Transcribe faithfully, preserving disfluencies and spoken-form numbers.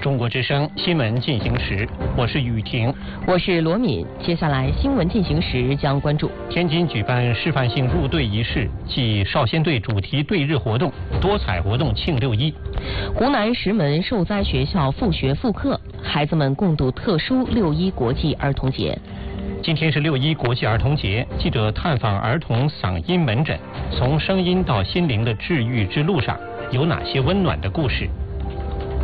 中国之声新闻进行时，我是雨婷， 我是罗敏。接下来新闻进行时将关注天津举办示范性入队仪式暨少先队主题队日活动，多彩活动庆六一。 湖南石门受灾学校复学复课，孩子们共度特殊六一国际儿童节。 今天是六一国际儿童节，记者探访儿童嗓音门诊，从声音到心灵的治愈之路上，有哪些温暖的故事？